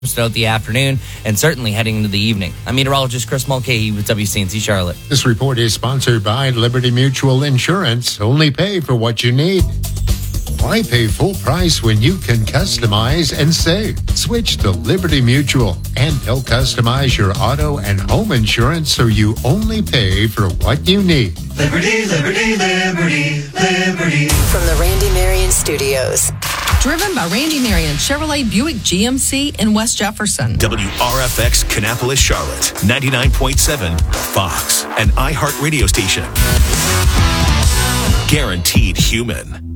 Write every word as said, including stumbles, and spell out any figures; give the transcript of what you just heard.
throughout the afternoon and certainly heading into the evening. I'm meteorologist Chris Mulcahy with W C N C Charlotte. This report is sponsored by Liberty Mutual Insurance. Only pay for what you need. Why pay full price when you can customize and save? Switch to Liberty Mutual and they'll customize your auto and home insurance so you only pay for what you need. Liberty, Liberty, Liberty, Liberty. From the Randy Marion Studios. Driven by Randy Marion Chevrolet Buick G M C in West Jefferson. W R F X Kannapolis, Charlotte, ninety-nine point seven, Fox, an iHeart radio station. Guaranteed human.